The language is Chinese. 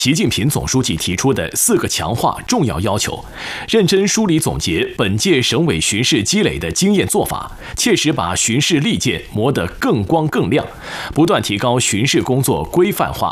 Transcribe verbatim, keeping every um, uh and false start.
习近平总书记提出的四个强化重要要求，认真梳理总结本届省委巡视积累的经验做法，切实把巡视利剑磨得更光更亮，不断提高巡视工作规范化、